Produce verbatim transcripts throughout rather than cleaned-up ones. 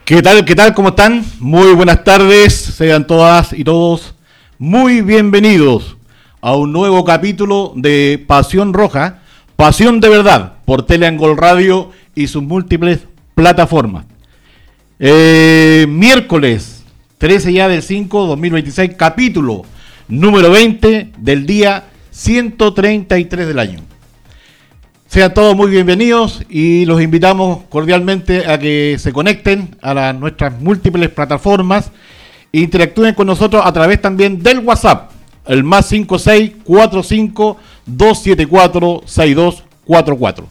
¿Qué tal? ¿Qué tal? ¿Cómo están? Muy buenas tardes, sean todas y todos muy bienvenidos a un nuevo capítulo de Pasión Roja, Pasión de Verdad, por Teleangol Radio y sus múltiples plataformas. Eh, miércoles trece ya del cinco de dos mil veintiséis, capítulo número veinte del día ciento treinta y tres del año. Sean todos muy bienvenidos y los invitamos cordialmente a que se conecten a las, nuestras múltiples plataformas e interactúen con nosotros a través también del WhatsApp, el más cinco seis cuatro cinco dos siete cuatro seis dos cuatro cuatro.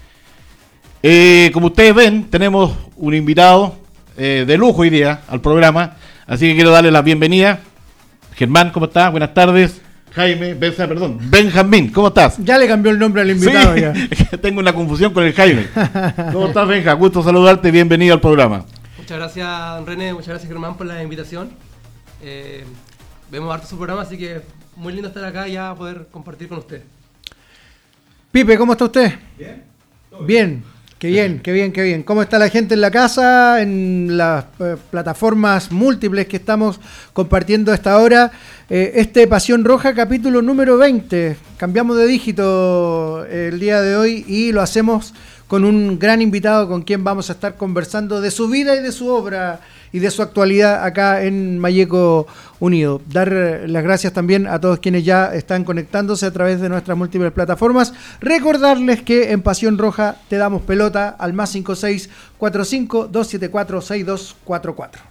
Eh, como ustedes ven, tenemos un invitado eh, de lujo hoy día al programa, así que quiero darle la bienvenida. Germán, ¿cómo estás? Buenas tardes. Jaime, Benja, perdón, Benjamín, ¿cómo estás? Ya le cambió el nombre al invitado. Sí, ya. Tengo una confusión con el Jaime. ¿Cómo estás, Benja? Gusto saludarte, bienvenido al programa. Muchas gracias, René, muchas gracias, Germán, por la invitación. Eh, vemos harto su programa, así que muy lindo estar acá y ya poder compartir con usted. Pipe, ¿cómo está usted? Bien. Bien, qué bien, qué bien, qué bien. ¿Cómo está la gente en la casa, en las eh, plataformas múltiples que estamos compartiendo a esta hora? Eh, este Pasión Roja, capítulo número veinte. Cambiamos de dígito eh, el día de hoy y lo hacemos con un gran invitado con quien vamos a estar conversando de su vida y de su obra y de su actualidad acá en Malleco Unido. Dar las gracias también a todos quienes ya están conectándose a través de nuestras múltiples plataformas. Recordarles que en Pasión Roja te damos pelota al más cinco seis cuatro cinco dos siete cuatro seis dos cuatro cuatro.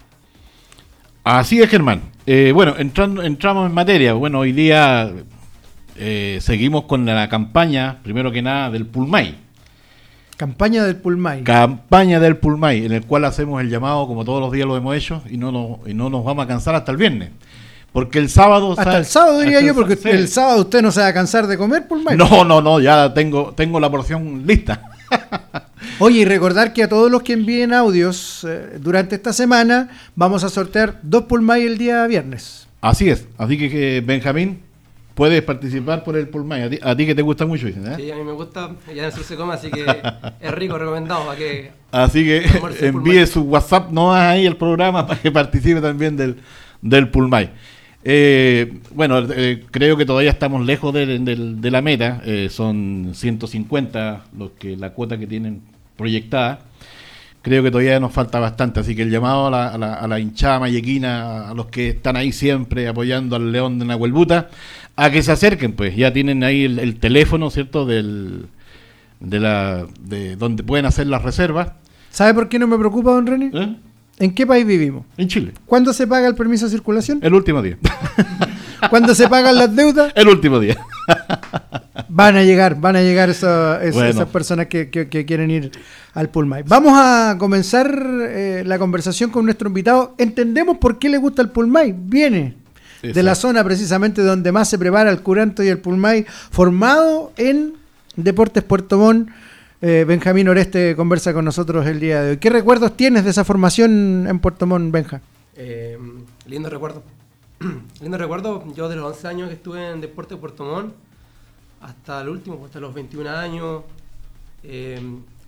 Así es, Germán. Eh, bueno, entrando, entramos en materia. Bueno, hoy día eh, seguimos con la campaña, primero que nada, del Pulmay. Campaña del Pulmay. Campaña del Pulmay, en el cual hacemos el llamado, como todos los días lo hemos hecho, y no nos, y no nos vamos a cansar hasta el viernes. Porque el sábado... Hasta sabe, el sábado diría yo, porque sí. El sábado usted no se va a cansar de comer Pulmay. No, no, no, ya tengo, tengo la porción lista. Oye, y recordar que a todos los que envíen audios eh, durante esta semana, vamos a sortear dos Pulmay el día viernes. Así es, así que, que Benjamín, puedes participar por el Pulmay. A ti, a ti que te gusta mucho, dicen, ¿eh? Sí, a mí me gusta, ya en se come, así que es rico, recomendado para que... Así que envíe su WhatsApp no ahí al programa para que participe también del, del Pulmay. Eh, bueno, eh, creo que todavía estamos lejos de, de, de la meta, eh, son ciento cincuenta los que, la cuota que tienen proyectada. Creo que todavía nos falta bastante, así que el llamado a la, a la, a la hinchada mallequina, a los que están ahí siempre apoyando al León de Nahuelbuta, a que se acerquen, pues ya tienen ahí el, el teléfono, ¿cierto?, del de la de donde pueden hacer las reservas. ¿Sabe por qué no me preocupa, don René? ¿Eh? ¿En qué país vivimos? En Chile. ¿Cuándo se paga el permiso de circulación? El último día. ¿Cuándo se pagan las deudas? El último día. Van a llegar, van a llegar eso, eso, bueno. esas personas que, que, que quieren ir al Pulmay. Vamos a comenzar eh, la conversación con nuestro invitado. Entendemos por qué le gusta el Pulmay. Viene Exacto. de la zona precisamente donde más se prepara el curanto y el Pulmay, formado en Deportes Puerto Montt. Eh, Benjamín Oreste conversa con nosotros el día de hoy. ¿Qué recuerdos tienes de esa formación en Puerto Montt, Benja? Eh, lindo recuerdo. lindo recuerdo. Yo de los once años que estuve en Deportes Puerto Montt hasta el último, hasta los veintiún años, eh,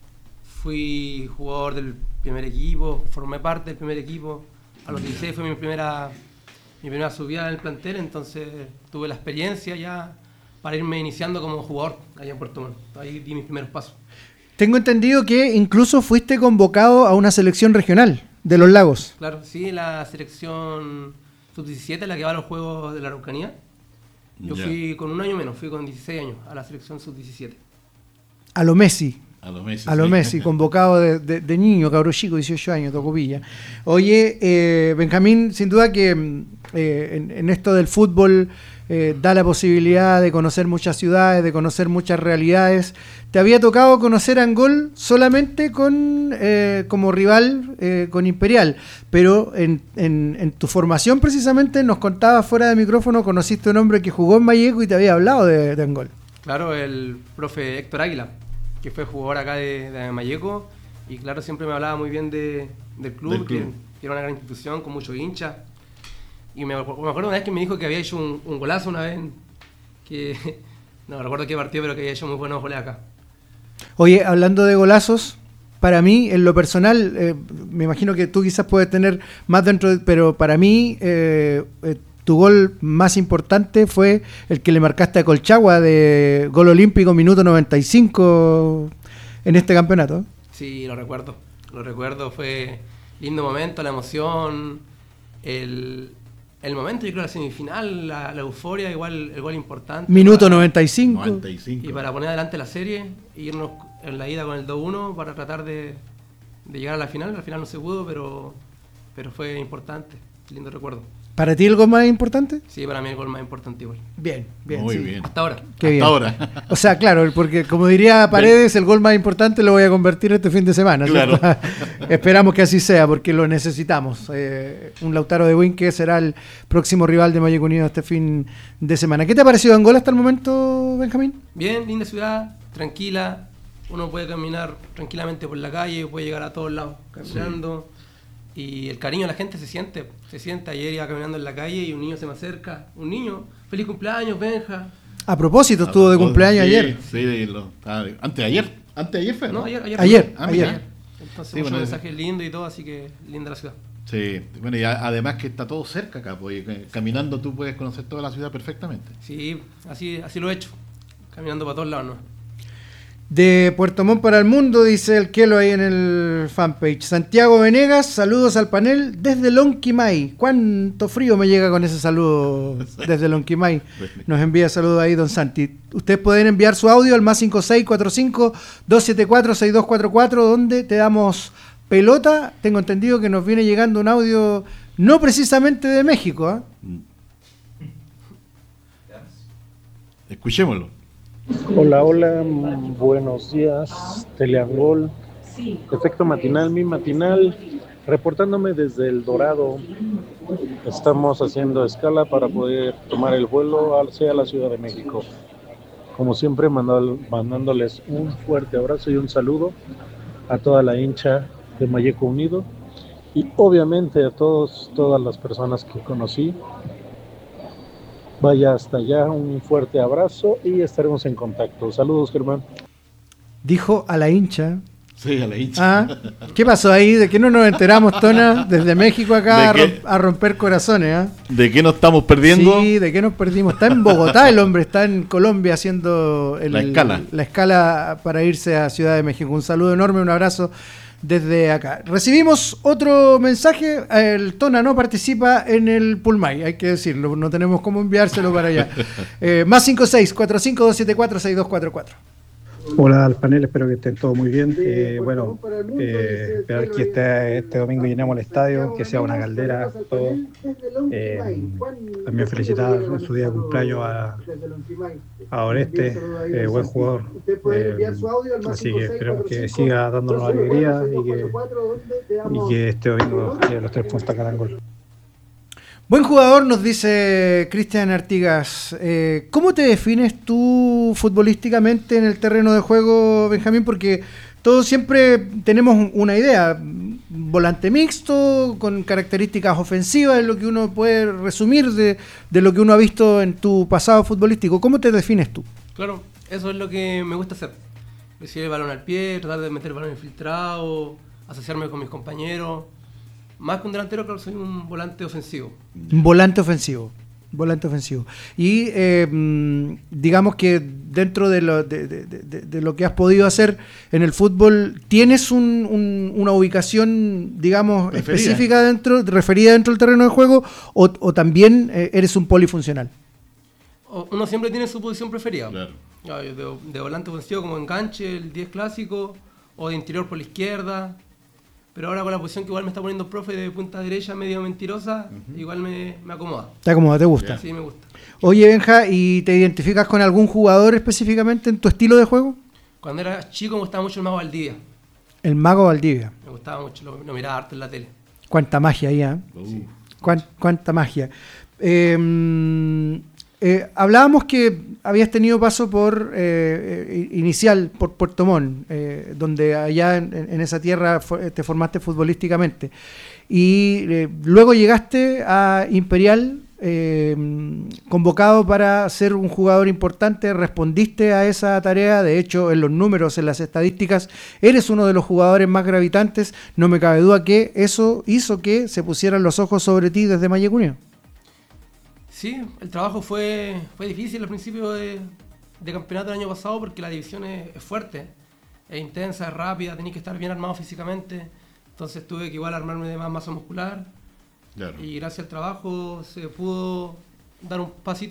fui jugador del primer equipo, formé parte del primer equipo. A los dieciséis fue mi primera, mi primera subida en el plantel, entonces tuve la experiencia ya para irme iniciando como jugador allá en Puerto Montt. Ahí di mis primeros pasos. Tengo entendido que incluso fuiste convocado a una selección regional de los Lagos. Claro, sí, la selección sub diecisiete, la que va a los Juegos de la Araucanía. Yo yeah. fui con un año menos, fui con dieciséis años a la selección sub diecisiete. A lo Messi. A lo Messi, a lo sí. Messi, convocado de, de, de niño, cabro chico, dieciocho años, Tocopilla. Oye, eh, Benjamín, sin duda que eh, en, en esto del fútbol eh, da la posibilidad de conocer muchas ciudades, de conocer muchas realidades. ¿Te había tocado conocer a Angol solamente con eh, como rival eh, con Imperial? Pero en, en, en tu formación precisamente nos contabas fuera de micrófono, conociste a un hombre que jugó en Malleco y te había hablado de, de Angol. Claro, el profe Héctor Águila, que fue jugador acá de, de Malleco, y claro, siempre me hablaba muy bien de, del club, del club. Que, que era una gran institución con muchos hinchas. Y me, me acuerdo una vez que me dijo que había hecho un, un golazo una vez, que no recuerdo qué partido, pero que había hecho muy buenos goles acá. Oye, hablando de golazos, para mí, en lo personal, eh, me imagino que tú quizás puedes tener más dentro, de, pero para mí, eh, eh, tu gol más importante fue el que le marcaste a Colchagua de gol olímpico, minuto noventa y cinco en este campeonato. Sí, lo recuerdo, lo recuerdo, fue lindo momento, la emoción, el, el momento, yo creo, la semifinal, la, la euforia, igual el gol importante. Minuto para, noventa y cinco. noventa y cinco. Y para poner adelante la serie, e irnos en la ida con el dos uno para tratar de, de llegar a la final. Al final no se pudo, pero, pero fue importante, lindo recuerdo. ¿Para ti el gol más importante? Sí, para mí el gol más importante igual. Bien, bien. Muy sí. bien. Hasta ahora. Qué Hasta bien. ahora. O sea, claro, porque como diría Paredes, el gol más importante lo voy a convertir este fin de semana. Claro. ¿Cierto? Esperamos que así sea, porque lo necesitamos. Eh, un Lautaro de Buin que será el próximo rival de Mayeco Unido este fin de semana. ¿Qué te ha parecido Angola hasta el momento, Benjamín? Bien, linda ciudad, tranquila. Uno puede caminar tranquilamente por la calle, puede llegar a todos lados caminando. Sí. Y el cariño de la gente se siente, se siente. Ayer iba caminando en la calle y un niño se me acerca. Un niño, feliz cumpleaños, Benja. A propósito, estuvo A de propósito, cumpleaños sí, ayer. Sí, lo, ah, antes de ayer. Antes de ayer fue, ¿no? No, ayer. Ayer, Ayer, ah, ayer. ayer. Entonces, Sí, muchos bueno, mensajes lindos y todo, así que linda la ciudad. Sí, bueno, y a- además que está todo cerca acá, pues eh, caminando tú puedes conocer toda la ciudad perfectamente. Sí, así, así lo he hecho. Caminando para todos lados, ¿no? De Puerto Montt para el mundo, dice el Kelo ahí en el fanpage. Santiago Venegas, saludos al panel desde Lonquimay. ¿Cuánto frío me llega con ese saludo desde Lonquimay? Nos envía saludos ahí don Santi. Ustedes pueden enviar su audio al más cinco seis cuatro cinco, dos siete cuatro, seis dos cuatro cuatro, donde te damos pelota. Tengo entendido que nos viene llegando un audio no precisamente de México, ¿eh? Escuchémoslo. Hola, hola, buenos días, Teleangol, Efecto Matinal, mi matinal, reportándome desde El Dorado. Estamos haciendo escala para poder tomar el vuelo hacia la Ciudad de México. Como siempre, mandal- mandándoles un fuerte abrazo y un saludo a toda la hincha de Mayeco Unido y obviamente a todos, todas las personas que conocí. Vaya hasta allá, un fuerte abrazo y estaremos en contacto. Saludos, Germán. Dijo a la hincha. Sí, a la hincha. Ah, ¿qué pasó ahí? ¿De qué no nos enteramos, Tona? Desde México acá a, ¿De qué? romp- a romper corazones, ¿ah? ¿De qué nos estamos perdiendo? Sí, ¿de qué nos perdimos? Está en Bogotá el hombre, está en Colombia haciendo el- La escala. la escala para irse a Ciudad de México. Un saludo enorme, un abrazo desde acá. Recibimos otro mensaje. El Tona no participa en el Pulmay, hay que decirlo. No tenemos cómo enviárselo para allá. Eh, más cinco seis cuatro cinco dos siete cuatro seis dos cuatro cuatro. Hola al panel, espero que estén todos muy bien. Eh, bueno, eh, esperar que este, este domingo llenemos el estadio, que sea una caldera, todo. Eh, también felicitar en su día de cumpleaños a, a Oreste, eh, buen jugador. Eh, así que esperamos que siga dándonos alegría y que, y que este domingo eh, los tres puntos sacarán gol. Buen jugador, nos dice Cristian Artigas. Eh, ¿Cómo te defines tú futbolísticamente en el terreno de juego, Benjamín? Porque todos siempre tenemos una idea. Volante mixto, con características ofensivas, es lo que uno puede resumir de, de lo que uno ha visto en tu pasado futbolístico. ¿Cómo te defines tú? Claro, eso es lo que me gusta hacer. Recibir el balón al pie, tratar de meter el balón infiltrado, asociarme con mis compañeros. Más que un delantero, claro, soy un volante ofensivo. Volante ofensivo. Volante ofensivo. Y eh, digamos que dentro de lo, de, de, de, de lo que has podido hacer en el fútbol, ¿tienes un, un, una ubicación, digamos, Referida. específica dentro, referida dentro del terreno de juego, o, o también eh, eres un polifuncional? O- Uno siempre tiene su posición preferida. Claro. Ya, yo De, de volante ofensivo como enganche, el diez clásico, o de interior por la izquierda. Pero ahora con la posición que igual me está poniendo el profe de punta derecha, medio mentirosa, igual me, me acomoda. Está como te gusta. Sí, me gusta. Oye, Benja, ¿y te identificas con algún jugador específicamente en tu estilo de juego? Cuando era chico me gustaba mucho el Mago Valdivia. El Mago Valdivia. Me gustaba mucho, lo, lo miraba harto en la tele. Cuánta magia ahí, ¿eh? Uh, Cuán- cuánta magia. Eh, eh, hablábamos que habías tenido paso por eh, eh, inicial por Puerto Montt, eh, donde allá en, en esa tierra fue- te formaste futbolísticamente. Y eh, luego llegaste a Imperial eh, convocado para ser un jugador importante, respondiste a esa tarea, de hecho en los números, en las estadísticas, eres uno de los jugadores más gravitantes, no me cabe duda que eso hizo que se pusieran los ojos sobre ti desde Mayecunio. Sí, el trabajo fue, fue difícil al principio de, de campeonato del año pasado porque la división es, es fuerte, es intensa, es rápida, tenés que estar bien armado físicamente, entonces tuve que igual armarme de más masa muscular. Claro. Y gracias al trabajo se pudo dar un pasito